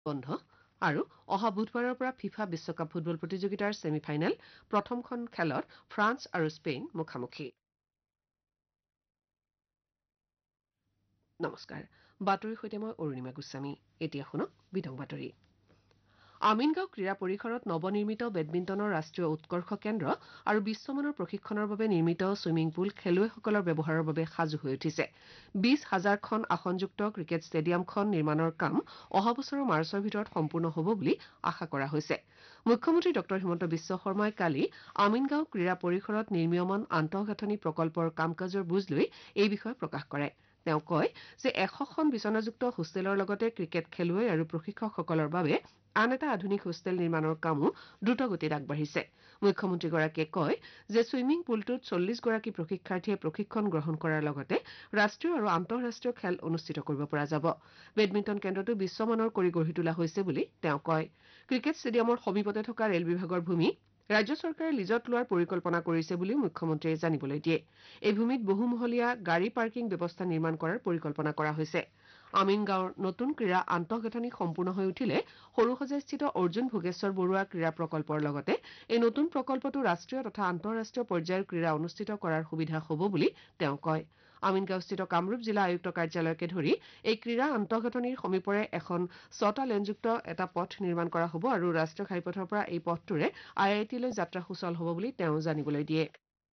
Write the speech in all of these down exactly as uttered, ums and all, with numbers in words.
বন্ধ আৰু অহা বুধবাৰৰ পৰা ফিফা বিশ্বকাপ ফুটবল প্ৰতিযোগিতাৰ ছেমি ফাইনেল প্ৰথমখন খেলত ফ্ৰান্স আৰু স্পেইন মুখামুখি। নমস্কাৰ, বাতৰিৰ সৈতে মই অৰুণিমা গোস্বামী। এতিয়া শুনক বিতং বাতৰি। আমিনগাঁও ক্ৰীড়া পৰিসৰত নৱনিৰ্মিত বেডমিণ্টনৰ ৰাষ্ট্ৰীয় উৎকৰ্ষ কেন্দ্ৰ আৰু বিশ্বমানৰ প্ৰশিক্ষণৰ বাবে নিৰ্মিত ছুইমিং পুল খেলুৱৈসকলৰ ব্যৱহাৰৰ বাবে সাজু হৈ উঠিছে। বিশ হাজাৰখন আসনযুক্ত ক্ৰিকেট ষ্টেডিয়ামখন নিৰ্মাণৰ কাম অহা বছৰৰ মাৰ্চৰ ভিতৰত সম্পূৰ্ণ হ'ব বুলি আশা কৰা হৈছে। মুখ্যমন্ত্ৰী ডঃ হিমন্ত বিশ্ব শৰ্মাই কালি আমিনগাঁও ক্ৰীড়া পৰিসৰত নিৰ্মীয়মান আন্তঃগাঁথনি প্ৰকল্পৰ কাম কাজৰ বুজ লৈ এই বিষয়ে প্ৰকাশ কৰে। তেওঁ কয় যে এশখন বিচনাযুক্ত হোষ্টেলৰ লগতে ক্ৰিকেট খেলুৱৈ আৰু প্ৰশিক্ষকসকলৰ বাবে আন এটা আধুনিক হোষ্টেল নিৰ্মাণৰ কামো দ্ৰুতগতিত আগবাঢ়িছে। মুখ্যমন্ত্ৰীগৰাকীয়ে কয় যে ছুইমিং পুলটোত চল্লিছ গৰাকী প্ৰশিক্ষাৰ্থীয়ে প্ৰশিক্ষণ গ্ৰহণ কৰাৰ লগতে ৰাষ্ট্ৰীয় আৰু আন্তঃৰাষ্ট্ৰীয় খেল অনুষ্ঠিত কৰিব পৰা যাব। বেডমিণ্টন কেন্দ্ৰটো বিশ্বমানৰ কৰি গঢ়ি তোলা হৈছে বুলি তেওঁ কয়। ক্ৰিকেট ষ্টেডিয়ামৰ সমীপতে থকা ৰেল বিভাগৰ ভূমি ৰাজ্য চৰকাৰে লিজত লোৱাৰ পৰিকল্পনা কৰিছে বুলিও মুখ্যমন্ত্ৰীয়ে জানিবলৈ দিয়ে। এই ভূমিত বহুমহলীয়া গাড়ী পাৰ্কিং ব্যৱস্থা নিৰ্মাণ কৰাৰ পৰিকল্পনা কৰা হৈছে। আমিনগাঁৱৰ নতুন ক্ৰীড়া আন্তঃগাঁথনি সম্পূৰ্ণ হৈ উঠিলে সৰুসজাইস্থিত অৰ্জুন ভোগেশ্বৰ বৰুৱা ক্ৰীড়া প্ৰকল্পৰ লগতে এই নতুন প্ৰকল্পটো ৰাষ্ট্ৰীয় তথা আন্তঃৰাষ্ট্ৰীয় পৰ্যায়ৰ ক্ৰীড়া অনুষ্ঠিত কৰাৰ সুবিধা হ'ব বুলি তেওঁ কয়। আমিনগাঁওস্থিত কামৰূপ জিলা আয়ুক্ত কাৰ্যালয়কে ধৰি এই ক্ৰীড়া আন্তঃগাঁথনিৰ সমীপৰে এখন ছটা লেনযুক্ত এটা পথ নিৰ্মাণ কৰা হ'ব আৰু ৰাষ্ট্ৰীয় ঘাইপথৰ পৰা এই পথটোৰে আই আই টিলৈ যাত্ৰা সুচল হ'ব বুলি তেওঁ জানিবলৈ দিয়ে।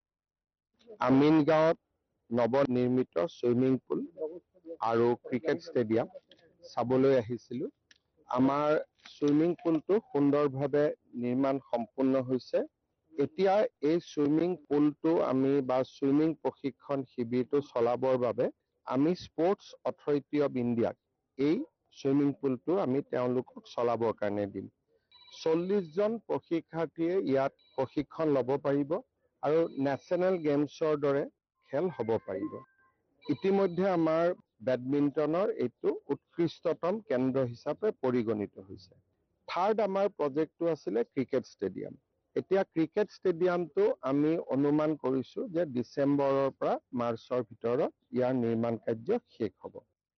আমিনগাঁৱত নৱনিৰ্মিত ছুইমিং পুল আৰু ক্ৰিকেট ষ্টেডিয়াম চাবলৈ আহিছিলো। আমাৰ ছুইমিং পুলটো সুন্দৰভাৱে নিৰ্মাণ সম্পূৰ্ণ হৈছে। এতিয়া এই ছুইমিং পুলটো আমি বা ছুইমিং প্ৰশিক্ষণ শিবিৰটো চলাবৰ বাবে আমি স্পৰ্টছ অথৰিটি অৱ ইণ্ডিয়াক এই ছুইমিং পুলটো আমি তেওঁলোকক চলাবৰ কাৰণে দিম। চল্লিছ জন প্ৰশিক্ষাৰ্থীয়ে ইয়াত প্ৰশিক্ষণ ল'ব পাৰিব আৰু নেশ্যনেল গেমছৰ দৰে খেল হ'ব পাৰিব। ইতিমধ্যে আমাৰ বেডমিণ্টনৰ এইটো উৎকৃষ্টতম কেন্দ্ৰ হিচাপে পৰিগণিত হৈছে। থাৰ্ড আমাৰ প্ৰজেক্টটো আছিলে ক্ৰিকেট ষ্টেডিয়াম। এতিয়া ক্ৰিকেট ষ্টেডিয়ামটো আমি অনুমান কৰিছো যে ডিচেম্বৰৰ পৰা মাৰ্চৰ ভিতৰত ইয়াৰ নিৰ্মাণ কাৰ্য শেষ হ'ব।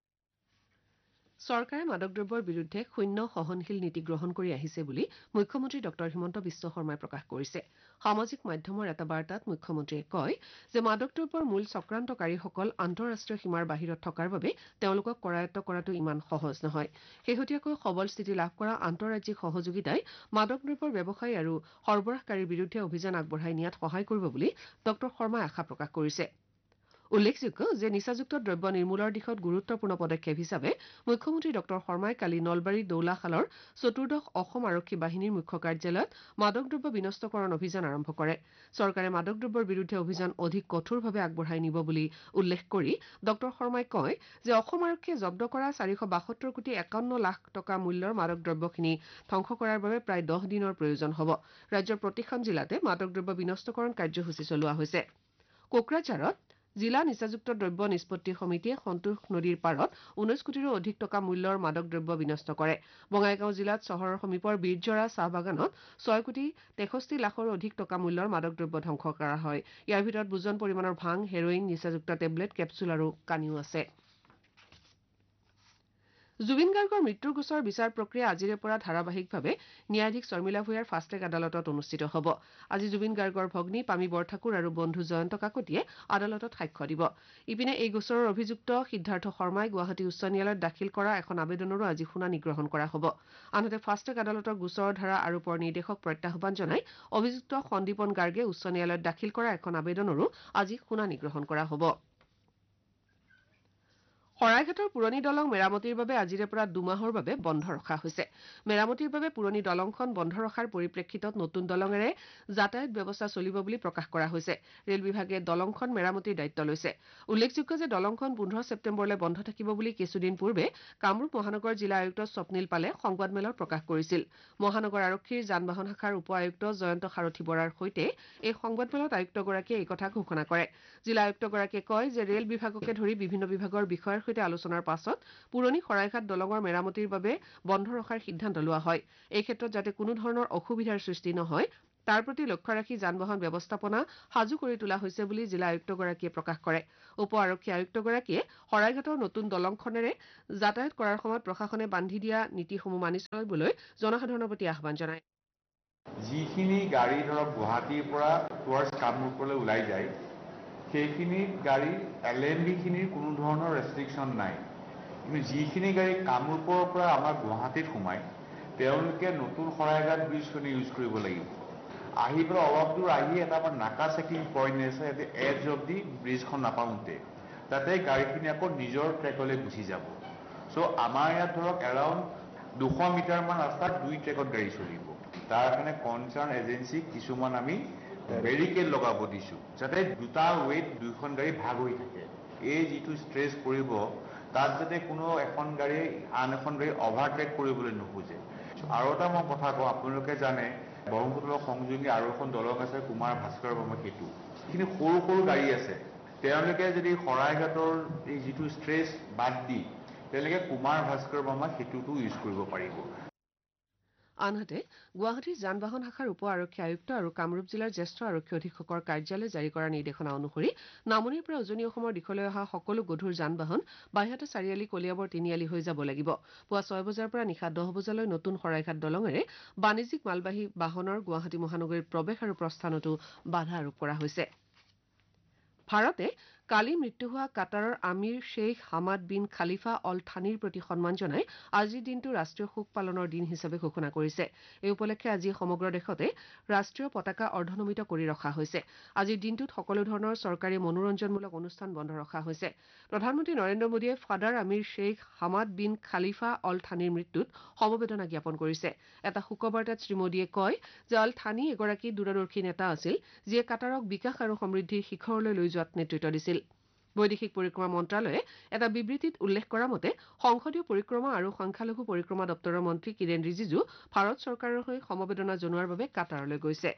চৰকাৰে মাদক দ্ৰব্যৰ বিৰুদ্ধে শূন্য সহনশীল নীতি গ্ৰহণ কৰি আহিছে বুলি মুখ্যমন্ত্ৰী ডঃ হিমন্ত বিশ্ব শৰ্মাই প্ৰকাশ কৰিছে। সামাজিক মাধ্যমৰ এটা বাৰ্তাত মুখ্যমন্ত্ৰীয়ে কয় যে মাদক দ্ৰব্যৰ মূল চক্ৰান্তকাৰীসকল আন্তঃৰাষ্ট্ৰীয় সীমাৰ বাহিৰত থকাৰ বাবে তেওঁলোকক কৰায়ত্ব কৰাটো ইমান সহজ নহয়। শেহতীয়াকৈ সবল স্থিতি লাভ কৰা আন্তঃৰাজ্যিক সহযোগিতাই মাদক দ্ৰব্যৰ ব্যৱসায়ী আৰু সৰবৰাহকাৰীৰ বিৰুদ্ধে অভিযান আগবঢ়াই নিয়াত সহায় কৰিব বুলি ডঃ শৰ্মাই আশা প্ৰকাশ কৰিছে। উল্লেখযোগ্য যে নিচাযুক্ত দ্ৰব্য নিৰ্মূলৰ দিশত গুৰুত্বপূৰ্ণ পদক্ষেপ হিচাপে মুখ্যমন্ত্ৰী ডঃ শৰ্মাই কালি নলবাৰীৰ দৌলাশালৰ চতুৰ্দশ অসম আৰক্ষী বাহিনীৰ মুখ্য কাৰ্যালয়ত মাদক দ্ৰব্য বিনষ্টকৰণ অভিযান আৰম্ভ কৰে। চৰকাৰে মাদক দ্ৰব্যৰ বিৰুদ্ধে অভিযান অধিক কঠোৰভাৱে আগবঢ়াই নিব বুলি উল্লেখ কৰি ডঃ শৰ্মাই কয় যে অসম আৰক্ষীয়ে জব্দ কৰা চাৰিশ বাসত্তৰ কোটি একাৱন্ন লাখ টকা মূল্যৰ মাদক দ্ৰব্যখিনি ধ্বংস কৰাৰ বাবে প্ৰায় দহ দিনৰ প্ৰয়োজন হ'ব। ৰাজ্যৰ প্ৰতিখন জিলাতে মাদক দ্ৰব্য বিনষ্টকৰণ কাৰ্যসূচী চলোৱা হৈছে। কোকৰাঝাৰত জিলা নিচাযুক্ত দ্ৰব্য নিষ্পত্তি সমিতিয়ে সন্তোষ নদীৰ পাৰত ঊনৈশ কোটিৰো অধিক টকা মূল্যৰ মাদক দ্ৰব্য বিনষ্ট কৰে। বঙাইগাঁও জিলাত চহৰৰ সমীপৰ বীৰজৰা চাহ বাগানত ছয় কোটি তেষষ্ঠি লাখৰো অধিক টকা মূল্যৰ মাদক দ্ৰব্য ধ্বংস কৰা হয়। ইয়াৰ ভিতৰত বুজন পৰিমাণৰ ভাং, হেৰইন, নিচাযুক্ত টেবলেট, কেপচুল আৰু কানিও আছে। জুবিন গাৰ্গৰ মৃত্যুৰ গোচৰ বিচাৰ প্ৰক্ৰিয়া আজিৰে পৰা ধাৰাবাহিকভাৱে ন্যায়াধীশ শৰ্মিলা ভূঞাৰ ফাষ্টেগ আদালতত অনুষ্ঠিত হ'ব। আজি জুবিন গাৰ্গৰ ভগ্নী পামী বৰঠাকুৰ আৰু বন্ধু জয়ন্ত কাকতিয়ে আদালতত সাক্ষ্য দিব। ইপিনে এই গোচৰৰ অভিযুক্ত সিদ্ধাৰ্থ শৰ্মাই গুৱাহাটী উচ্চ ন্যায়ালয়ত দাখিল কৰা এখন আবেদনৰো আজি শুনানি গ্ৰহণ কৰা হ'ব। আনহাতে ফাষ্টেগ আদালতৰ গোচৰৰ ধাৰা আৰোপৰ নিৰ্দেশক প্ৰত্যাহ্বান জনাই অভিযুক্ত সন্দীপন গাৰ্গে উচ্চ ন্যায়ালয়ত দাখিল কৰা এখন আবেদনৰো আজি শুনানি গ্ৰহণ কৰা হ'ব। শৰাইঘাটৰ পুৰণি দলং মেৰামতিৰ বাবে আজিৰে পৰা দুমাহৰ বাবে বন্ধ ৰখা হৈছে। মেৰামতিৰ বাবে পুৰণি দলংখন বন্ধ ৰখাৰ পৰিপ্ৰেক্ষিতত নতুন দলঙেৰে যাতায়াত ব্যৱস্থা চলিব বুলি প্ৰকাশ কৰা হৈছে। ৰেল বিভাগে দলংখন মেৰামতিৰ দায়িত্ব লৈছে। উল্লেখযোগ্য যে দলংখন পোন্ধৰ ছেপ্টেম্বৰলৈ বন্ধ থাকিব বুলি কিছুদিন পূৰ্বে কামৰূপ মহানগৰ জিলা আয়ুক্ত স্বপ্নীল পালে সংবাদমেলত প্ৰকাশ কৰিছিল। মহানগৰ আৰক্ষীৰ যান বাহন শাখাৰ উপ আয়ুক্ত জয়ন্ত সাৰথী বৰাৰ সৈতে এই সংবাদমেলত আয়ুক্তগৰাকীয়ে এই কথা ঘোষণা কৰে। জিলা আয়ুক্তগৰাকীয়ে কয় যে ৰেল বিভাগকে ধৰি বিভিন্ন বিভাগৰ বিষয়ৰ সৈতে আলোচনাৰ পাছত পুৰণি শৰাইঘাট দলঙৰ মেৰামতিৰ বাবে বন্ধ ৰখাৰ সিদ্ধান্ত লোৱা হয়। এই ক্ষেত্ৰত যাতে কোনো ধৰণৰ অসুবিধাৰ সৃষ্টি নহয় তাৰ প্ৰতি লক্ষ্য ৰাখি যান বাহন ব্যৱস্থাপনা সাজু কৰি তোলা হৈছে বুলি জিলা আয়ুক্তগৰাকীয়ে প্ৰকাশ কৰে উপ আৰক্ষী আয়ুক্তগৰাকীয়ে শৰাইঘাটৰ নতুন দলংখনেৰে যাতায়াত কৰাৰ সময়ত প্ৰশাসনে বান্ধি দিয়া নীতিসমূহ মানি চলিবলৈ জনসাধাৰণৰ প্ৰতি আহ্বান জনায় যিখিনি গাড়ী ধৰক গুৱাহাটীৰ পৰা টুৱাৰ্ডছ কামৰূপলৈ ওলাই যায় সেইখিনি গাড়ী এল এম বিখিনিৰ কোনো ধৰণৰ ৰেষ্ট্ৰিকশ্যন নাই কিন্তু যিখিনি গাড়ী কামৰূপৰ পৰা আমাৰ গুৱাহাটীত সোমায় তেওঁলোকে নতুন শৰাইঘাট ব্ৰিজখন ইউজ কৰিব লাগিব আহি পেলাই অলপ দূৰ আহি এটা আমাৰ নাকা চেকিং পইণ্ট আছে ইয়াতে এজ অফ দি ব্ৰিজখন নাপাওঁতে তাতে গাড়ীখিনি আকৌ নিজৰ ট্ৰেকলৈ গুচি যাব চ' আমাৰ ইয়াত ধৰক এৰাউণ্ড দুশ মিটাৰমান ৰাস্তাত দুই ট্ৰেকত গাড়ী চলিব তাৰ কাৰণে কনচাৰ্ণ এজেঞ্চিক কিছুমান আমি বেৰিকেড লগাব দিছোঁ যাতে দুটা ৱেইট দুইখন গাড়ী ভাগ হৈ থাকে এই যিটো ষ্ট্ৰেছ পৰিব তাত যাতে কোনো এখন গাড়ী আন এখন গাড়ী অভাৰটেক কৰিবলৈ নোখোজে আৰু এটা মই কথা কওঁ আপোনালোকে জানে ব্ৰহ্মপুত্ৰৰ সংযোগী আৰু এখন দলং আছে কুমাৰ ভাস্কৰ বৰ্মা সেতু সেইখিনি সৰু সৰু গাড়ী আছে তেওঁলোকে যদি শৰাইঘাটৰ এই যিটো ষ্ট্ৰেছ বাদ দি তেওঁলোকে কুমাৰ ভাস্কৰ বৰ্মা সেতুটো ইউজ কৰিব পাৰিব আনহাতে গুৱাহাটীৰ যান বাহন শাখাৰ উপ আৰক্ষী আয়ুক্ত আৰু কামৰূপ জিলাৰ জ্যেষ্ঠ আৰক্ষী অধীক্ষকৰ কাৰ্যালয়ে জাৰি কৰা নিৰ্দেশনা অনুসৰি নামনিৰ পৰা উজনি অসমৰ দিশলৈ অহা সকলো গধুৰ যান বাহন বাইহাটা চাৰিআলি কলিয়াবৰ তিনিআলি হৈ যাব লাগিব পুৱা ছয় বজাৰ পৰা নিশা দহ বজালৈ নতুন শৰাইঘাট দলঙেৰে বাণিজ্যিক মালবাহী বাহনৰ গুৱাহাটী মহানগৰীৰ প্ৰৱেশ আৰু প্ৰস্থানতো বাধা আৰোপ কৰা হৈছে ভাৰতে কালি মৃত্যু হোৱা কাটাৰৰ আমিৰ শ্বেইখ হামাদ বিন খালিফা অল থানিৰ প্ৰতি সন্মান জনাই আজিৰ দিনটো ৰাষ্ট্ৰীয় শোক পালনৰ দিন হিচাপে ঘোষণা কৰিছে এই উপলক্ষে আজি সমগ্ৰ দেশতে ৰাষ্ট্ৰীয় পতাকা অৰ্ধনমিত কৰি ৰখা হৈছে আজিৰ দিনটোত সকলো ধৰণৰ চৰকাৰী মনোৰঞ্জনমূলক অনুষ্ঠান বন্ধ ৰখা হৈছে প্ৰধানমন্ত্ৰী নৰেন্দ্ৰ মোদীয়ে father Aamir Sheikh Hamad bin খালিফা অল থানিৰ মৃত্যুত সমবেদনা জ্ঞাপন কৰিছে এটা শোকবাৰ্তাত শ্ৰীমোদীয়ে কয় যে অল থানি এগৰাকী দূৰদৰ্শী নেতা আছিল যিয়ে কাটাৰক বিকাশ আৰু সমৃদ্ধিৰ শিখৰলৈ লৈ যোৱাত নেতৃত্ব দিছিল বৈদেশিক পৰিক্ৰমা মন্ত্ৰালয়ে এটা বিবৃতিত উল্লেখ কৰা মতে সংসদীয় পৰিক্ৰমা আৰু সংখ্যালঘু পৰিক্ৰমা দপ্তৰৰ মন্ত্ৰী কিৰেণ ৰিজিজু ভাৰত চৰকাৰৰ হৈ সমবেদনা জনোৱাৰ বাবে কাটাৰলৈ গৈছে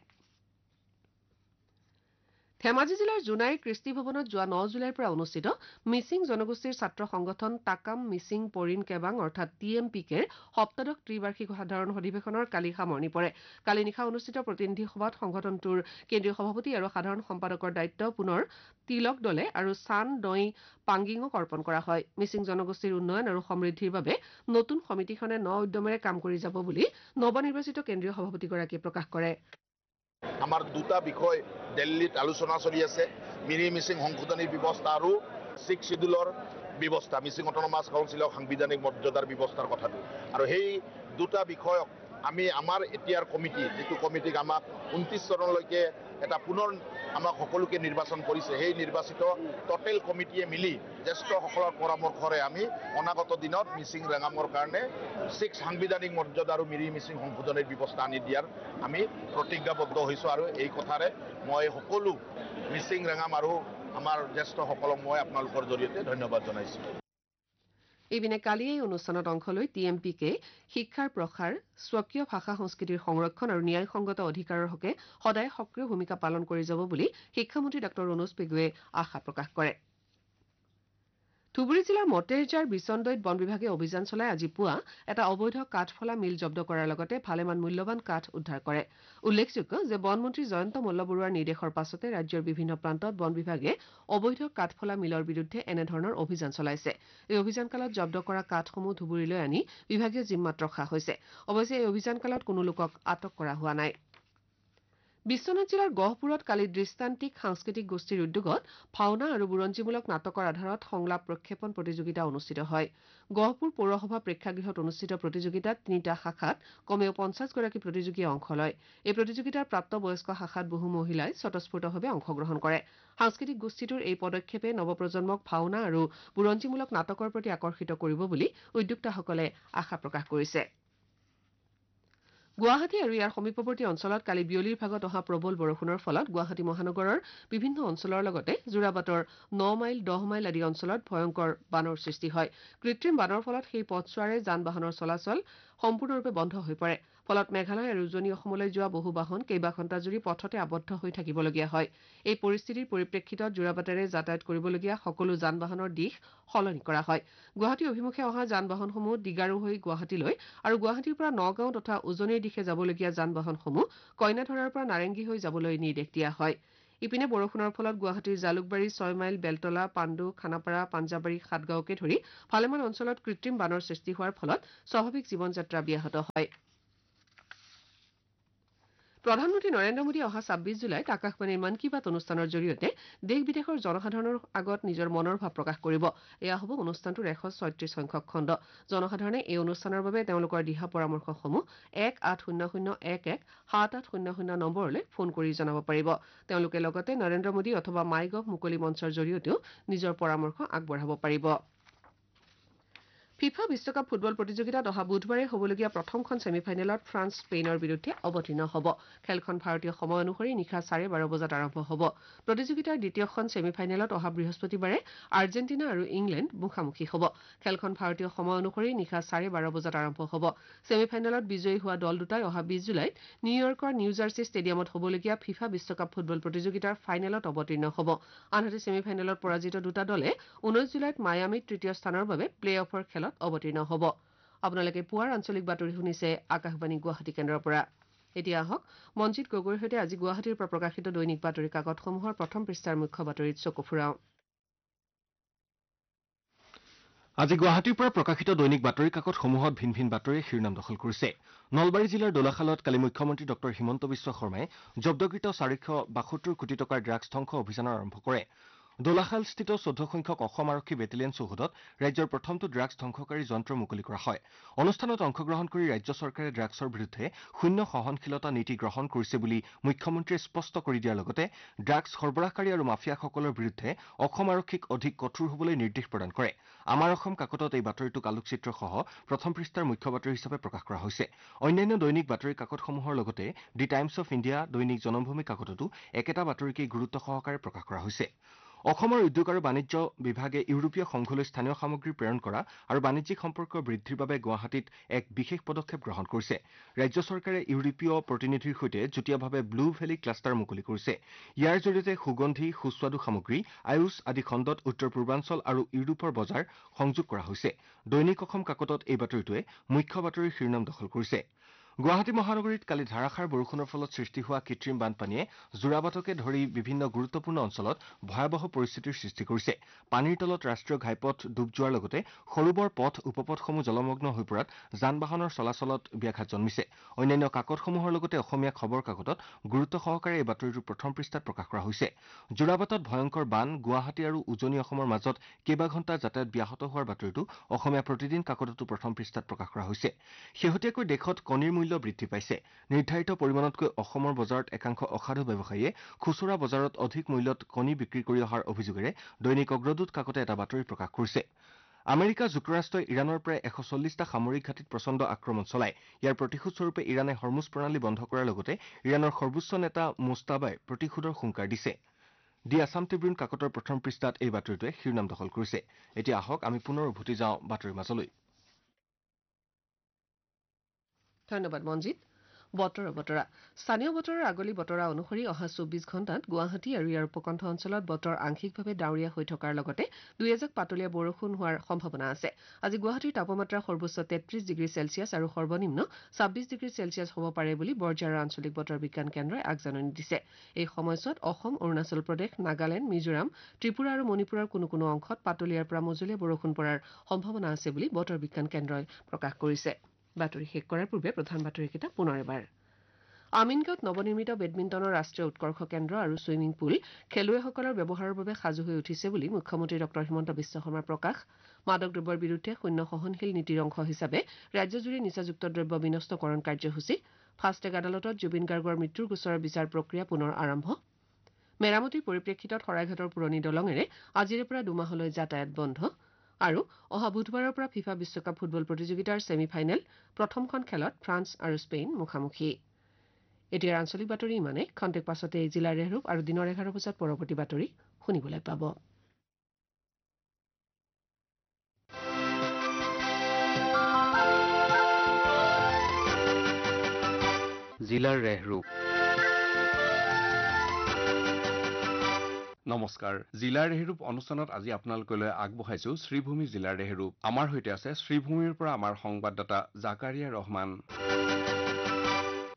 ধেমাজি জিলাৰ জোনাইৰ কৃষ্টি ভৱনত যোৱা ন জুলাইৰ পৰা অনুষ্ঠিত মিচিং জনগোষ্ঠীৰ ছাত্ৰ সংগঠন টাকাম মিচিং পৰিণ কেবাং অৰ্থাৎ টি এম পি কেৰ সপ্তদশ ত্ৰিবাৰ্ষিক সাধাৰণ অধিৱেশনৰ কালি সামৰণি পৰে কালি নিশা অনুষ্ঠিত প্ৰতিনিধি সভাত সংগঠনটোৰ কেন্দ্ৰীয় সভাপতি আৰু সাধাৰণ সম্পাদকৰ দায়িত্ব পুনৰ তিলক দলে আৰু চান দৈ পাংগিঙক অৰ্পণ কৰা হয় মিচিং জনগোষ্ঠীৰ উন্নয়ন আৰু সমৃদ্ধিৰ বাবে নতুন সমিতিখনে ন উদ্যমেৰে কাম কৰি যাব বুলি নৱনিৰ্বাচিত কেন্দ্ৰীয় সভাপতিগৰাকীয়ে প্ৰকাশ কৰে আমাৰ দুটা বিষয় দিল্লীত আলোচনা চলি আছে মিৰি মিচিং সংশোধনী ব্যৱস্থা আৰু ছিক্স শিডিউলৰ ব্যৱস্থা মিচিং অট'নমাছ কাউন্সিলৰ সাংবিধানিক মৰ্যাদাৰ ব্যৱস্থাৰ কথাটো আৰু সেই দুটা বিষয়ক আমি আমাৰ এতিয়াৰ কমিটি যিটো কমিটিক আমাক ঊনত্ৰিছ চনলৈকে এটা পুনৰ আমাক সকলোকে নিৰ্বাচন কৰিছে সেই নিৰ্বাচিত টোটেল কমিটিয়ে মিলি জ্যেষ্ঠসকলৰ পৰামৰ্শৰে আমি অনাগত দিনত মিচিং ৰেঙামৰ কাৰণে ছিক্স সাংবিধানিক মৰ্যাদা আৰু মিৰি মিচিং সংশোধনীৰ ব্যৱস্থা আনি দিয়াৰ আমি প্ৰতিজ্ঞাবদ্ধ হৈছোঁ আৰু এই কথাৰে মই সকলো মিচিং ৰেঙাম আৰু আমাৰ জ্যেষ্ঠসকলক মই আপোনালোকৰ জৰিয়তে ধন্যবাদ জনাইছোঁ ইপিনে কালি এই অনুষ্ঠানত অংশ লৈ টি এম পি কে শিক্ষাৰ প্ৰসাৰ স্বকীয় ভাষা সংস্কৃতিৰ সংৰক্ষণ আৰু ন্যায়সংগত অধিকাৰৰ হকে সদায় সক্ৰিয় ভূমিকা পালন কৰি যাব বুলি শিক্ষামন্ত্ৰী ডাঃ ৰণোজ পেগুৱে আশা প্ৰকাশ কৰে ধুবুৰী জিলাৰ মটেৰজাৰ বিচন্দৈত বন বিভাগে অভিযান চলাই আজি পুৱা এটা অবৈধ কাঠফলা মিল জব্দ কৰাৰ লগতে ভালেমান মূল্যৱান কাঠ উদ্ধাৰ কৰে উল্লেখযোগ্য যে বনমন্ত্ৰী জয়ন্ত মল্লবৰুৱাৰ নিৰ্দেশৰ পাছতে ৰাজ্যৰ বিভিন্ন প্ৰান্তত বন বিভাগে অবৈধ কাঠফলা মিলৰ বিৰুদ্ধে এনেধৰণৰ অভিযান চলাইছে এই অভিযানকালত জব্দ কৰা কাঠসমূহ ধুবুৰীলৈ আনি বিভাগীয় জিম্মাত ৰখা হৈছে অৱশ্যে এই অভিযানকালত কোনো লোকক আটক কৰা হোৱা নাই বিশ্বনাথ জিলাৰ গহপুৰত কালি দৃষ্টান্তিক সাংস্কৃতিক গোষ্ঠীৰ উদ্যোগত ভাওনা আৰু বুৰঞ্জীমূলক নাটকৰ আধাৰত সংলাপ প্ৰক্ষেপণ প্ৰতিযোগিতা অনুষ্ঠিত হয় গহপুৰ পৌৰসভা প্ৰেক্ষাগৃহত অনুষ্ঠিত প্ৰতিযোগিতাত তিনিটা শাখাত কমেও পঞ্চাছগৰাকী প্ৰতিযোগীয়ে অংশ লয় এই প্ৰতিযোগিতাৰ প্ৰাপ্তবয়স্ক শাখাত বহু মহিলাই স্বতঃস্ফূৰ্তভাৱে অংশগ্ৰহণ কৰে সাংস্কৃতিক গোষ্ঠীটোৰ এই পদক্ষেপে নৱপ্ৰজন্মক ভাওনা আৰু বুৰঞ্জীমূলক নাটকৰ প্ৰতি আকৰ্ষিত কৰিব বুলি উদ্যোক্তাসকলে আশা প্ৰকাশ কৰিছে গুৱাহাটী আৰু ইয়াৰ সমীপৱৰ্তী অঞ্চলত কালি বিয়লিৰ ভাগত অহা প্ৰবল বৰষুণৰ ফলত গুৱাহাটী মহানগৰৰ বিভিন্ন অঞ্চলৰ লগতে যোৰাবাটৰ ন মাইল দহ মাইল আদি অঞ্চলত ভয়ংকৰ বানৰ সৃষ্টি হয় কৃত্ৰিম বানৰ ফলত সেই পথছোৱাৰে যান বাহনৰ চলাচল সম্পূৰ্ণৰূপে বন্ধ হৈ পৰে ফলত মেঘালয় আৰু উজনি অসমলৈ যোৱা বহু বাহন কেইবা ঘণ্টাজুৰি পথতে আবদ্ধ হৈ থাকিবলগীয়া হয় এই পৰিস্থিতিৰ পৰিপ্ৰেক্ষিতত যোৰাবাটেৰে যাতায়াত কৰিবলগীয়া সকলো যান বাহনৰ দিশ সলনি কৰা হয় গুৱাহাটী অভিমুখে অহা যান বাহনসমূহ দিগাৰু হৈ গুৱাহাটীলৈ আৰু গুৱাহাটীৰ পৰা নগাঁও তথা উজনিৰ দিশে যাবলগীয়া যান বাহনসমূহ কইনাধৰাৰ পৰা নাৰেংগী হৈ যাবলৈ নিৰ্দেশ দিয়া হয় ইপিনে বৰষুণৰ ফলত গুৱাহাটীৰ জালুকবাৰী ছয় মাইল বেলতলা পাণ্ডু খানাপাৰা পাঞ্জাবাৰী সাতগাঁওকে ধৰি ভালেমান অঞ্চলত কৃত্ৰিম বানৰ সৃষ্টি হোৱাৰ ফলত স্বাভাৱিক জীৱন যাত্ৰা ব্যাহত হয় প্ৰধানমন্ত্ৰী নৰেন্দ্ৰ মোদী অহা ছাব্বিছ জুলাইত আকাশবাণীৰ মন কী বাত অনুষ্ঠানৰ জৰিয়তে দেশ বিদেশৰ জনসাধাৰণৰ আগত নিজৰ মনৰ ভাৱ প্ৰকাশ কৰিব এয়া হ'ব অনুষ্ঠানটোৰ এশ ছয়ত্ৰিশ সংখ্যক খণ্ড জনসাধাৰণে এই অনুষ্ঠানৰ বাবে তেওঁলোকৰ দিহা পৰামৰ্শসমূহ এক আঠ শূন্য শূন্য এক এক সাত আঠ শূন্য শূন্য নম্বৰলৈ ফোন কৰি জনাব পাৰিব তেওঁলোকে লগতে নৰেন্দ্ৰ মোদী অথবা মাই গভ মুকলি মঞ্চৰ জৰিয়তেও নিজৰ পৰামৰ্শ আগবঢ়াব পাৰিব ফিফা বিশ্বকাপ ফুটবল প্ৰতিযোগিতাত অহা বুধবাৰে হ'বলগীয়া প্ৰথমখন ছেমিফাইনেলত ফ্ৰান্স স্পেইনৰ বিৰুদ্ধে অৱতীৰ্ণ হ'ব খেলখন ভাৰতীয় সময় অনুসৰি নিশা চাৰে বাৰ বজাত আৰম্ভ হ'ব প্ৰতিযোগিতাৰ দ্বিতীয়খন ছেমিফাইনেলত অহা বৃহস্পতিবাৰে আৰ্জেণ্টিনা আৰু ইংলেণ্ড মুখামুখি হ'ব খেলখন ভাৰতীয় সময় অনুসৰি নিশা চাৰে বাৰ বজাত আৰম্ভ হ'ব ছেমিফাইনেলত বিজয়ী হোৱা দল দুটাই অহা বিশ জুলাইত নিউয়ৰ্কৰ নিউ জাৰ্চি ষ্টেডিয়ামত হ'বলগীয়া ফিফা বিশ্বকাপ ফুটবল প্ৰতিযোগিতাৰ ফাইনেলত অৱতীৰ্ণ হ'ব আনহাতে ছেমিফাইনেলত পৰাজিত দুটা দলে ঊনৈশ জুলাইত মায়ামিত তৃতীয় স্থানৰ বাবে প্লে অফৰ খেলত অৱতীৰ্ণ হ'ব আপোনালোকে পুৱাৰ আঞ্চলিক বাতৰি শুনিছে আকাশবাণী গুৱাহাটী কেন্দ্ৰৰ পৰা এতিয়া আহক মনজিত গগৈৰ সৈতে আজি গুৱাহাটীৰ পৰা প্ৰকাশিত দৈনিক বাতৰি কাকতসমূহৰ প্ৰথম পৃষ্ঠাৰ মুখ্য বাতৰিত চকু ফুৰাওঁ আজি গুৱাহাটীৰ পৰা প্ৰকাশিত দৈনিক বাতৰি কাকতসমূহত ভিন ভিন বাতৰিয়ে শিৰোনাম দখল কৰিছে নলবাৰী জিলাৰ দোলাখালত কালি মুখ্যমন্ত্ৰী ডক্টৰ হিমন্ত বিশ্ব শৰ্মাই জব্দকৃত চাৰিশ বাসত্তৰ কোটি টকাৰ ড্ৰাগছ ধ্বংস অভিযান আৰম্ভ কৰে দোলাখালস্থিত চৈধ্য সংখ্যক অসম আৰক্ষী বেটেলিয়ন চৌহদত ৰাজ্যৰ প্ৰথমটো ড্ৰাগছ ধ্বংসকাৰী যন্ত্ৰ মুকলি কৰা হয় অনুষ্ঠানত অংশগ্ৰহণ কৰি ৰাজ্য চৰকাৰে ড্ৰাগছৰ বিৰুদ্ধে শূন্য সহনশীলতা নীতি গ্ৰহণ কৰিছে বুলি মুখ্যমন্ত্ৰীয়ে স্পষ্ট কৰি দিয়াৰ লগতে ড্ৰাগছ সৰবৰাহকাৰী আৰু মাফিয়াসকলৰ বিৰুদ্ধে অসম আৰক্ষীক অধিক কঠোৰ হ'বলৈ নিৰ্দেশ প্ৰদান কৰে আমাৰ অসম কাকতত এই বাতৰিটোক আলোকচিত্ৰসহ প্ৰথম পৃষ্ঠাৰ মুখ্য বাতৰি হিচাপে প্ৰকাশ কৰা হৈছে অন্যান্য দৈনিক বাতৰি কাকতসমূহৰ লগতে দি টাইমছ অফ ইণ্ডিয়া দৈনিক জনমভূমি কাকততো একেটা বাতৰিকেই গুৰুত্ব সহকাৰে প্ৰকাশ কৰা হৈছে অসমৰ উদ্যোগ আৰু বাণিজ্য বিভাগে ইউৰোপীয় সংঘলৈ স্থানীয় সামগ্ৰী প্ৰেৰণ কৰা আৰু বাণিজ্যিক সম্পৰ্ক বৃদ্ধিৰ বাবে গুৱাহাটীত এক বিশেষ পদক্ষেপ গ্ৰহণ কৰিছে ৰাজ্য চৰকাৰে ইউৰোপীয় প্ৰতিনিধিৰ সৈতে যুটীয়াভাৱে ব্লু ভেলী ক্লাষ্টাৰ মুকলি কৰিছে ইয়াৰ জৰিয়তে সুগন্ধি সুস্বাদু সামগ্ৰী আয়ুষ আদি খণ্ডত উত্তৰ পূৰ্বাঞ্চল আৰু ইউৰোপৰ বজাৰ সংযোগ কৰা হৈছে দৈনিক অসম কাকতত এই বাতৰিটোৱে মুখ্য বাতৰিৰ শিৰোনাম দখল কৰিছে গুৱাহাটী মহানগৰীত কালি ধাৰাসাৰ বৰষুণৰ ফলত সৃষ্টি হোৱা কৃত্ৰিম বানপানীয়ে যোৰাবাটকে ধৰি বিভিন্ন গুৰুত্বপূৰ্ণ অঞ্চলত ভয়াৱহ পৰিস্থিতিৰ সৃষ্টি কৰিছে পানীৰ তলত ৰাষ্ট্ৰীয় ঘাইপথ ডুব যোৱাৰ লগতে সৰুবৰ পথ উপপথসমূহ জলমগ্ন হৈ পৰাত যান বাহনৰ চলাচলত ব্যাঘাত জন্মিছে অন্যান্য কাকতসমূহৰ লগতে অসমীয়া খবৰ কাকতত গুৰুত্ব সহকাৰে এই বাতৰিটো প্ৰথম পৃষ্ঠাত প্ৰকাশ কৰা হৈছে যোৰাবাটত ভয়ংকৰ বান গুৱাহাটী আৰু উজনি অসমৰ মাজত কেইবা ঘণ্টা যাতায়াত ব্যাহত হোৱাৰ বাতৰিটো অসমীয়া প্ৰতিদিন কাকততো প্ৰথম পৃষ্ঠাত প্ৰকাশ কৰা হৈছে শেহতীয়াকৈ দেশত কণীৰ মূল্য বৃদ্ধি পাইছে নিৰ্ধাৰিত পৰিমাণতকৈ অসমৰ বজাৰত একাংশ অসাধু ব্যৱসায়ীয়ে খুচুৰা বজাৰত অধিক মূল্যত কণী বিক্ৰী কৰি অহাৰ অভিযোগেৰে দৈনিক অগ্ৰদূত কাকতে এটা বাতৰি প্ৰকাশ কৰিছে আমেৰিকা যুক্তৰাষ্ট্ৰই ইৰাণৰ প্ৰায় এশ চল্লিছটা সামৰিক ঘাটিত প্ৰচণ্ড আক্ৰমণ চলায় ইয়াৰ প্ৰতিশোধ স্বৰূপে ইৰাণে হৰমুজ প্ৰণালী বন্ধ কৰাৰ লগতে ইৰাণৰ সৰ্বোচ্চ নেতা মুস্তাবাই প্ৰতিশোধৰ হুংকাৰ দিছে দি আছাম ট্ৰিবিউন কাকতৰ প্ৰথম পৃষ্ঠাত এই বাতৰিটোৱে শিৰোনাম দখল কৰিছে এতিয়া আহক আমি পুনৰ উভতি যাওঁ বাতৰিৰ মাজলৈ ধন্যবাদ মনজিত বতৰ বতৰা স্থানীয় বতৰৰ আগলি বতৰা অনুসৰি অহা চৌব্বিছ ঘণ্টাত গুৱাহাটী আৰু ইয়াৰ উপকণ্ঠ অঞ্চলত বতৰ আংশিকভাৱে ডাৱৰীয়া হৈ থকাৰ লগতে দুই এজাক পাতলীয়া বৰষুণ হোৱাৰ সম্ভাৱনা আছে আজি গুৱাহাটীৰ তাপমাত্ৰা সৰ্বোচ্চ তেত্ৰিশ ডিগ্ৰী চেলছিয়াছ আৰু সৰ্বনিম্ন ছাব্বিছ ডিগ্ৰী চেলছিয়াছ হ'ব পাৰে বুলি বৰঝাৰৰ আঞ্চলিক বতৰ বিজ্ঞান কেন্দ্ৰই আগজাননী দিছে এই সময়ছোৱাত অসম অৰুণাচল প্ৰদেশ নাগালেণ্ড মিজোৰাম ত্ৰিপুৰা আৰু মণিপুৰৰ কোনো কোনো অংশত পাতলীয়াৰ পৰা মজলীয়া বৰষুণ পৰাৰ সম্ভাৱনা আছে বুলি বতৰ বিজ্ঞান কেন্দ্ৰই প্ৰকাশ কৰিছে বাতৰি শেষ কৰাৰ পূৰ্বে প্ৰধান বাতৰিকেইটা পুনৰ এবাৰ আমিনগাঁৱত নৱনিৰ্মিত বেডমিণ্টনৰ ৰাষ্ট্ৰীয় উৎকৰ্ষ কেন্দ্ৰ আৰু ছুইমিং পুল খেলুৱৈসকলৰ ব্যৱহাৰৰ বাবে সাজু হৈ উঠিছে বুলি মুখ্যমন্ত্ৰী ডক্টৰ হিমন্ত বিশ্ব শৰ্মাৰ প্ৰকাশ মাদক দ্ৰব্যৰ বিৰুদ্ধে শূন্য সহনশীল নীতিৰ অংশ হিচাপে ৰাজ্যজুৰি নিচাযুক্ত দ্ৰব্য বিনষ্টকৰণ কাৰ্যসূচী ফাষ্টেগ আদালতত জুবিন গাৰ্গৰ মৃত্যুৰ গোচৰৰ বিচাৰ প্ৰক্ৰিয়া পুনৰ আৰম্ভ মেৰামতিৰ পৰিপ্ৰেক্ষিতত শৰাইঘাটৰ পুৰণি দলঙেৰে আজিৰে পৰা দুমাহলৈ যাতায়াত বন্ধ আৰু অহা বুধবাৰৰ পৰা ফিফা বিশ্বকাপ ফুটবল প্ৰতিযোগিতাৰ ছেমি ফাইনেল প্ৰথমখন খেলত ফ্ৰান্স আৰু স্পেইন মুখামুখি এতিয়া আঞ্চলিক বাতৰি ইমানে খন্তেক পাছতে এই জিলাৰ ৰেহৰূপ আৰু দিনৰ এঘাৰ বজাত পৰৱৰ্তী বাতৰি শুনিবলৈ পাব জিলাৰ ৰেহৰূপ নমস্কাৰ জিলাৰ ৰেহৰূপ অনুষ্ঠানত আজি আপোনালোকলৈ আগবঢ়াইছো শ্ৰীভূমি জিলাৰ ৰেহৰূপ আমাৰ সৈতে আছে শ্ৰীভূমিৰ পৰা আমাৰ সংবাদদাতা জাকাৰিয়া ৰহমান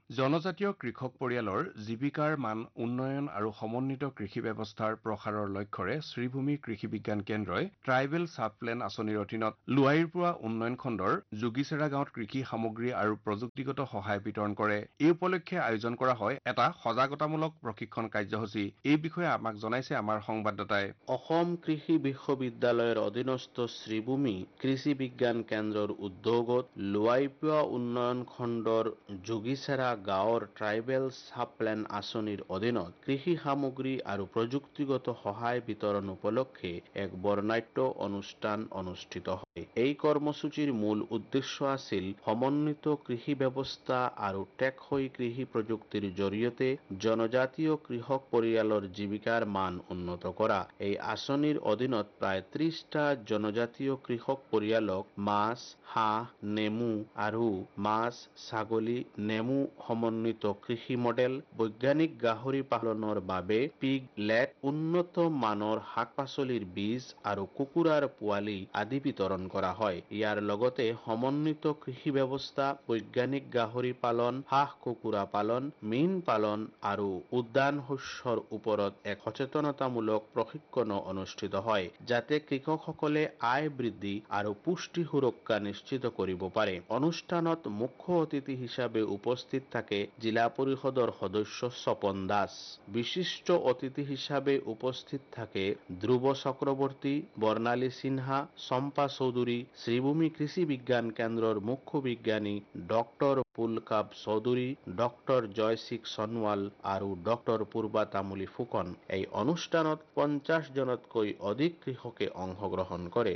জনজাতীয় কৃষক পৰিয়ালৰ জীৱিকাৰ মান উন্নয়ন আৰু সমন্বিত কৃষি ব্যৱস্থাৰ প্ৰসাৰৰ লক্ষ্যৰে শ্ৰীভূমি কৃষি বিজ্ঞান কেন্দ্ৰই ট্ৰাইবেল ছাবপ্লেন আঁচনিৰ অধীনত লোৱাইৰপুৱা উন্নয়ন খণ্ডৰ যোগীচেৰা গাঁৱত কৃষি সামগ্ৰী আৰু প্ৰযুক্তিগত সহায় বিতৰণ কৰে। এই উপলক্ষে আয়োজন কৰা হয় এটা সজাগতামূলক প্ৰশিক্ষণ কাৰ্যসূচী। এই বিষয়ে আমাক জনাইছে আমাৰ সংবাদদাতাই। অসম কৃষি বিশ্ববিদ্যালয়ৰ অধীনস্থ শ্ৰীভূমি কৃষি বিজ্ঞান কেন্দ্ৰৰ উদ্যোগত লোৱাইপুৱা উন্নয়ন খণ্ডৰ যোগীচেৰা গাঁৱৰ ট্ৰাইবেল ছাবপ্লেন আঁচনিৰ অধীনত কৃষি সামগ্ৰী আৰু প্ৰযুক্তিগত সহায় বিতৰণ উপলক্ষে এক বৰ্ণাঢ্য অনুষ্ঠান অনুষ্ঠিত হয়। এই কৰ্মসূচীৰ মূল উদ্দেশ্য আছিল সমন্বিত কৃষি ব্যৱস্থা আৰু টেকসই কৃষি প্ৰযুক্তিৰ জৰিয়তে জনজাতীয় কৃষক পৰিয়ালৰ জীৱিকাৰ মান উন্নত কৰা। এই আঁচনিৰ অধীনত প্ৰায় ত্ৰিশটা জনজাতীয় কৃষক পৰিয়ালক মাছ, হাঁহ, নেমু আৰু মাছ, ছাগলী, নেমু সমন্বিত কৃষি মডেল, বৈজ্ঞানিক গাহৰি পালনৰ বাবে পিগ লেট, উন্নত মানৰ শাক-পাচলিৰ বীজ আৰু কুকুৰাৰ পোৱালি আদি বিতৰণ কৰা হয়। ইয়াৰ লগতে সমন্বিত কৃষি ব্যৱস্থা, বৈজ্ঞানিক গাহৰি পালন, হাঁহ কুকুৰা পালন, মীন পালন আৰু উদ্যান শস্যৰ ওপৰত এক সচেতনতামূলক প্ৰশিক্ষণ অনুষ্ঠিত হয়, যাতে কৃষকসকলে আয় বৃদ্ধি আৰু পুষ্টি সুৰক্ষা নিশ্চিত কৰিব পাৰে। অনুষ্ঠানত মুখ্য অতিথি হিচাপে উপস্থিত থাকে জিলা পৰিষদৰ সদস্য স্বপন দাস। বিশিষ্ট অতিথি হিচাপে উপস্থিত থাকে ধ্ৰুৱ চক্ৰৱৰ্তী, বৰ্ণালী সিনহা, চম্পা চৌধুৰী, শ্ৰীভূমি কৃষি বিজ্ঞান কেন্দ্ৰৰ মুখ্য বিজ্ঞানী ডক্টৰ পুলকাব চৌধুৰী, ডক্টৰ জয়শিক সনৱাল আৰু ডক্টৰ পূৰ্বা তামুলী ফুকন। এই অনুষ্ঠানত পঞ্চাশ জনতকৈ অধিক কৃষকে অংশগ্ৰহণ কৰে।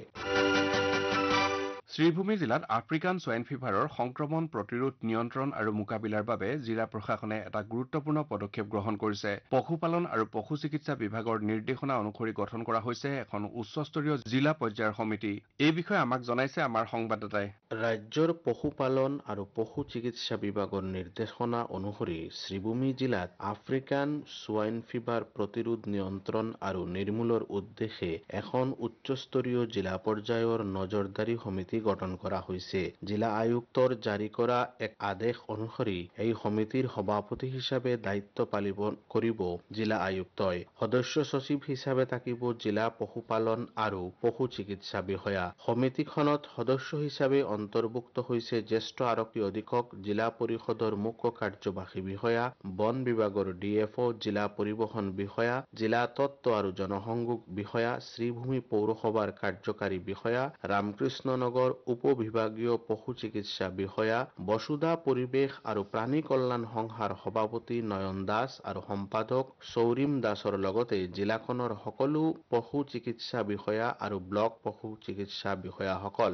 শ্ৰীভূমি জিলাত আফ্ৰিকান সোৱাইন ফিভাৰৰ সংক্ৰমণ প্ৰতিৰোধ, নিয়ন্ত্ৰণ আৰু মোকাবিলাৰ বাবে জিলা প্ৰশাসনে এটা গুৰুত্বপূৰ্ণ পদক্ষেপ গ্ৰহণ কৰিছে। পশুপালন আৰু পশু চিকিৎসা বিভাগৰ নিৰ্দেশনা অনুসৰি গঠন কৰা হৈছে এখন উচ্চস্তৰীয় জিলা পৰ্যায়ৰ সমিতি। এই বিষয়ে আমাক জনাইছে আমাৰ সংবাদদাতাই। ৰাজ্যৰ পশুপালন আৰু পশু চিকিৎসা বিভাগৰ নিৰ্দেশনা অনুসৰি শ্ৰীভূমি জিলাত আফ্ৰিকান সোৱাইন ফিভাৰ প্ৰতিৰোধ, নিয়ন্ত্ৰণ আৰু নিৰ্মূলৰ উদ্দেশ্যে এখন উচ্চস্তৰীয় জিলা পৰ্যায়ৰ নজৰদাৰী সমিতি গঠন কৰা হৈছে। জিলা আয়ুক্তৰ জাৰি কৰা এক আদেশ অনুসৰি এই সমিতিৰ সভাপতি হিচাপে দায়িত্ব পালন কৰিব জিলা আয়ুক্তই। সদস্য সচিব হিচাপে থাকিব জিলা পশুপালন আৰু পশু চিকিৎসা বিষয়া। সমিতিখনত সদস্য হিচাপে অন্তৰ্ভুক্ত হৈছে জ্যেষ্ঠ আৰক্ষী অধীক্ষক, জিলা পৰিষদৰ মুখ্য কাৰ্যবাহী বিষয়া, বন বিভাগৰ ডি এফ অ, জিলা পৰিবহণ বিষয়া, জিলা তত্ত্ব আৰু জনসংযোগ বিষয়া, শ্ৰীভূমি পৌৰসভাৰ কাৰ্যকাৰী বিষয়া, ৰামকৃষ্ণ নগৰ উপ বিভাগীয় পশু চিকিৎসা বিষয়া, বসুধা পৰিৱেশ আৰু প্ৰাণী কল্যাণ সংস্থাৰ সভাপতি নয়ন দাস আৰু সম্পাদক চৌৰিম দাসৰ লগতে জিলাখনৰ সকলো পশু চিকিৎসা বিষয়া আৰু ব্লক পশু চিকিৎসা বিষয়াসকল।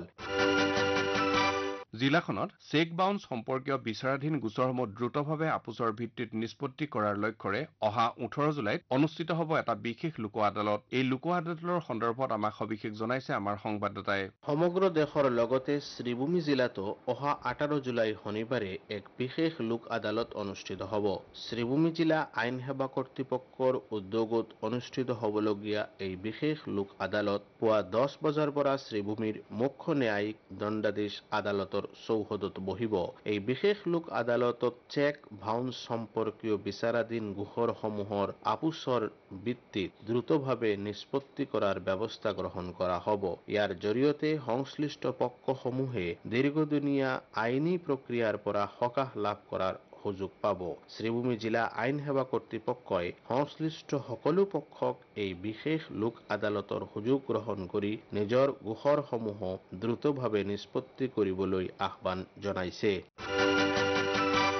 জিলাখনত চেক বাউন্স সম্পৰ্কীয় বিচাৰাধীন গোচৰসমূহ দ্ৰুতভাৱে আপোচৰ ভিত্তিত নিষ্পত্তি কৰাৰ লক্ষ্যৰে অহা ওঠৰ জুলাইত অনুষ্ঠিত হ'ব এটা বিশেষ লোক আদালত। এই লোক আদালতৰ সন্দৰ্ভত আমাক সবিশেষ জনাইছে আমাৰ সংবাদদাতাই। সমগ্ৰ দেশৰ লগতে শ্ৰীভূমি জিলাতো অহা আঠাৰ জুলাই শনিবাৰে এক বিশেষ লোক আদালত অনুষ্ঠিত হ'ব। শ্ৰীভূমি জিলা আইন সেৱা কৰ্তৃপক্ষৰ উদ্যোগত অনুষ্ঠিত হ'বলগীয়া এই বিশেষ লোক আদালত পুৱা দহ বজাৰ পৰা শ্ৰীভূমিৰ মুখ্য ন্যায়িক দণ্ডাধীশ আদালতৰ চৌহদত বহিব। এই বিশেষ লোক আদালতত চেক বাউন্স সম্পৰ্কীয় বিচাৰাধীন গোচৰসমূহৰ আপোচৰ ভিত্তিত দ্ৰুতভাৱে নিষ্পত্তি কৰাৰ ব্যৱস্থা গ্ৰহণ কৰা হ'ব। ইয়াৰ জৰিয়তে সংশ্লিষ্ট পক্ষসমূহে দীৰ্ঘদিনীয়া আইনী প্ৰক্ৰিয়াৰ পৰা সকাহ লাভ কৰাৰ সুযোগ পাব। শ্ৰীভূমি জিলা আইন সেৱা কৰ্তৃপক্ষই সংশ্লিষ্ট সকলো পক্ষক এই বিশেষ লোক আদালতৰ সুযোগ গ্ৰহণ কৰি নিজৰ গোচৰসমূহ দ্ৰুতভাৱে নিষ্পত্তি কৰিবলৈ আহ্বান জনাইছে।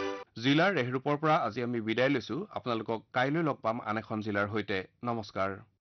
জিলাৰ ৰেহৰূপৰ পৰা আজি আমি বিদায় লৈছো। আপোনালোকক কাইলৈ লগ পাম আন এখন জিলাৰ সৈতে। নমস্কাৰ।